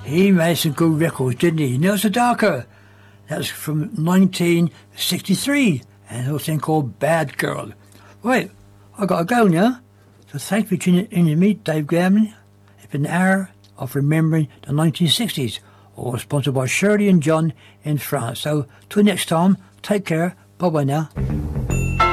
He made some good records, didn't he? Nelson Darker. That's from 1963. And a thing called Bad Girl. Right, I got to go now. So thanks for tuning in to me, Dave Gammon. It's been an hour of remembering the 1960s. All sponsored by Shirley and John in France. So till next time, take care. Bye-bye now.